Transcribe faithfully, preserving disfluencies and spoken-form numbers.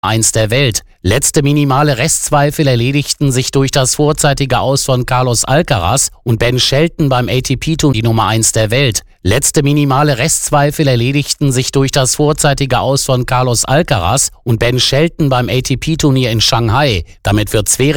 eins der Welt. Letzte minimale Restzweifel erledigten sich durch das vorzeitige Aus von Carlos Alcaraz und Ben Shelton beim A T P-Turnier die Nummer eins der Welt. Letzte minimale Restzweifel erledigten sich durch das vorzeitige Aus von Carlos Alcaraz und Ben Shelton beim A T P-Turnier in Shanghai. Damit wird Zverev